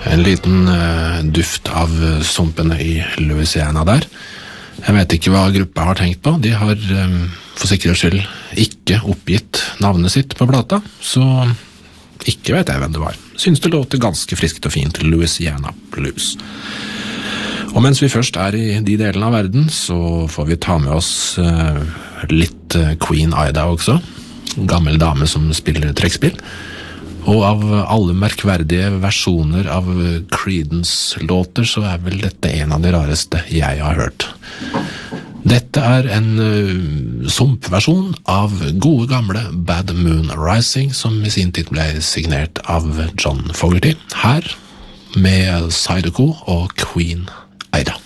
En liten duft av sumpene i Louisiana der. Jeg vet ikke hva gruppa har tenkt på. De har for sikkerhets skyld ikke oppgitt navnet sitt på plata, så ikke vet jeg hvem det var. Synes det låter ganske friskt og fint, Louisiana Blues. Og mens vi først er i de delene av verden, så får vi ta med oss litt Queen Ida også. En gammel dame som spiller trekkspill. Og av alle merkverdige versjoner av Creedence-låter, så er vel dette en av de rareste jeg har hørt. Dette er en sumpversjon av gode gamle Bad Moon Rising, som i sin tid ble signert av John Fogerty. Her med Zydeco og Queen Ida.